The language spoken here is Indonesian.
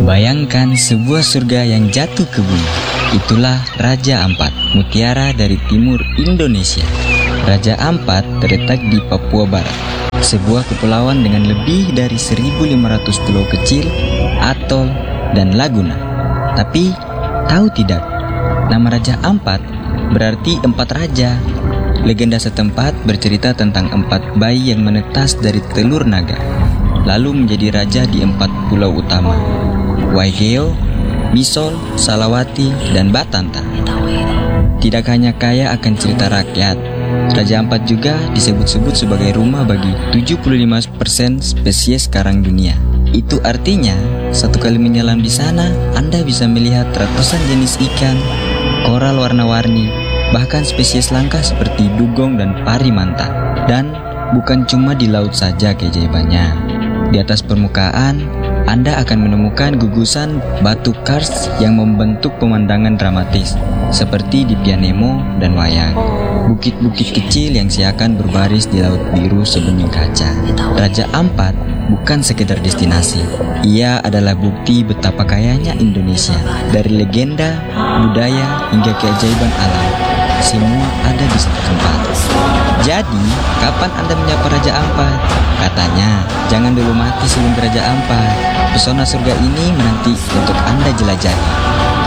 Bayangkan sebuah surga yang jatuh ke bumi. Itulah Raja Ampat, mutiara dari timur Indonesia. Raja Ampat terletak di Papua Barat, sebuah kepulauan dengan lebih dari 1.500 pulau kecil, atol, dan laguna. Tapi, tahu tidak, nama Raja Ampat berarti empat raja. Legenda setempat bercerita tentang 4 bayi yang menetas dari telur naga, lalu menjadi raja di 4 pulau utama: Waigeo, Misol, Salawati, dan Batanta. Tidak hanya kaya akan cerita rakyat, Raja Ampat juga disebut-sebut sebagai rumah bagi 75% spesies karang dunia. Itu artinya, satu kali menyelam di sana, Anda bisa melihat ratusan jenis ikan, koral warna-warni, bahkan spesies langka seperti dugong dan pari manta. Dan bukan cuma di laut saja keajaibannya. Di atas permukaan, Anda akan menemukan gugusan batu karst yang membentuk pemandangan dramatis, seperti di Pianemo dan Wayang. Bukit-bukit kecil yang seakan berbaris di laut biru sebening kaca. Raja Ampat bukan sekedar destinasi. Ia adalah bukti betapa kayanya Indonesia. Dari legenda, budaya, hingga keajaiban alam, semua ada di satu tempat. Jadi, kapan Anda menyapa Raja Ampat? Katanya, jangan dulu mati sebelum ke Raja Ampat. Pesona surga ini menanti untuk Anda jelajahi.